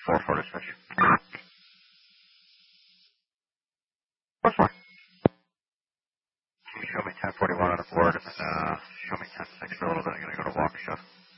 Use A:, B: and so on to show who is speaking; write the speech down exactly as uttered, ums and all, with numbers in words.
A: four four to switch. What's more? Can you show me ten forty-one on the board and then uh, show me ten six for a little bit? I'm going to go to Waukesha.